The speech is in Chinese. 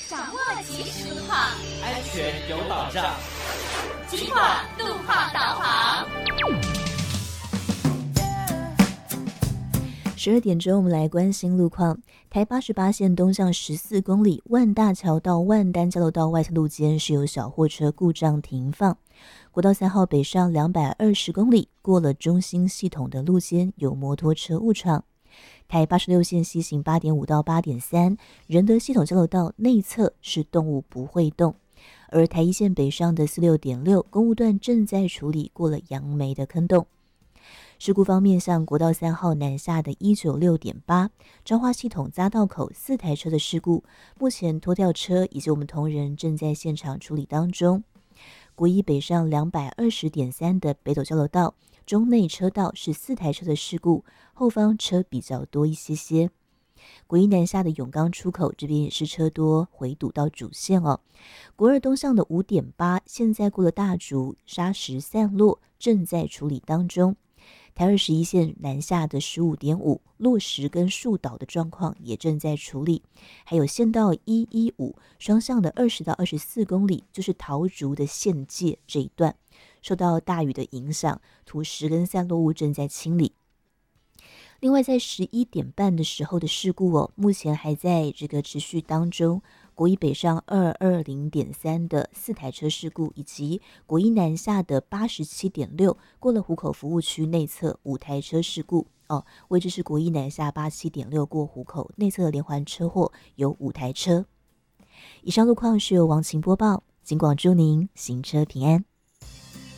掌握即时路况， 安全有保障。 尽管路况导航。 12点钟，我们来关心路况。台88线东向14公里万大桥到万丹交流道外侧路肩是有小货车故障停放。国道3号北上220公里，过了中心系统的路肩有摩托车误闯。台86线西行8.5到8.3，仁德系统交流道内侧是动物不会动。而台1线北上的46.6公务段正在处理过了杨梅的坑洞。事故方面，像国道3号南下的196.8彰化系统匝道口4台车的事故，目前拖吊车以及我们同仁正在现场处理当中。国一北上220.3的北斗交流道中内车道是4台车的事故，后方车比较多一些。国一南下的永钢出口这边也是车多，回堵到主线哦。国二东向的5.8现在过了大竹，砂石散落，正在处理当中。台21线南下的15.5落石跟树倒的状况也正在处理，还有县道115双向的20到24公里，就是桃竹的县界这一段，受到大雨的影响，土石跟散落物正在清理。另外在11点半的时候的事故哦，目前还在这个持续当中。国一北上220.3的4台车事故，以及国一南下的87.6过了湖口服务区内侧5台车事故哦，位置是国一南下87.6过湖口内侧的连环车祸，有5台车。以上路况是由王晴播报，警广祝您行车平安。